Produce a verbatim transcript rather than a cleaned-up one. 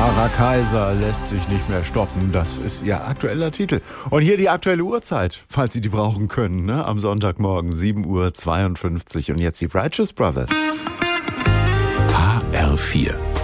Sarah Kaiser lässt sich nicht mehr stoppen. Das ist ihr aktueller Titel. Und hier die aktuelle Uhrzeit, falls Sie die brauchen können, ne? Am Sonntagmorgen sieben Uhr zweiundfünfzig. Und jetzt die Righteous Brothers. H R vier.